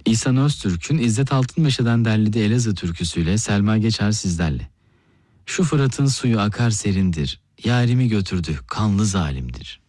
İhsan Öztürk'ün İzzet Altınmeşe'den derlediği Elazığ türküsüyle Selma Geçer sizlerle. Şu Fırat'ın suyu akar serindir, yarimi götürdü kanlı zalimdir.